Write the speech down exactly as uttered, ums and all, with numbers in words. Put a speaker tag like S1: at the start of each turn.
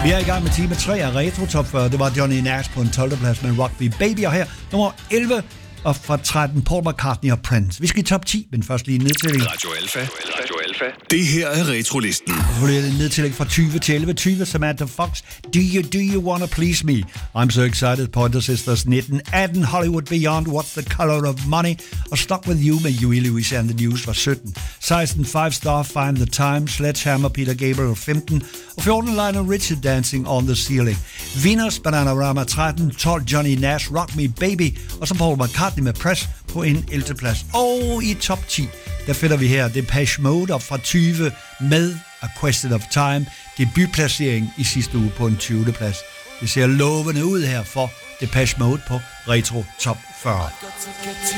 S1: Vi er i gang med time tre af Retro Top fyrre. Det var Johnny Nash på en tolvte plads med Rock Me Baby, og her nummer elleve og fra tretten Paul McCartney og Prince. Vi skal i top ti, men først lige en nedtælling.
S2: Radio Alfa. Radio Alfa. Det her er Retrolisten.
S1: Og så bliver det en nedtælling fra tyve til elleve. tyve Samantha Fox, Do You Do You Wanna Please Me? I'm So Excited, Pointer Sisters nitten. atten Hollywood Beyond, What's the Color of Money? Og Stuck With You med Huey Lewis and the News var sytten. seksten Five Star, Find the Time, Sledgehammer, Peter Gabriel femten. Og fjorten Lionel Richie, Dancing on the Ceiling. Vinders, Bananarama tretten. tolv Johnny Nash, Rock Me Baby. Og så Paul McCartney med Press på en ellevte plads. Og i top ti, der finder vi her Depeche Mode op fra tyve med A Question of Time. Debutplacering i sidste uge på en tyvende plads. Det ser lovende ud her for Depeche Mode på Retro Top fyrre.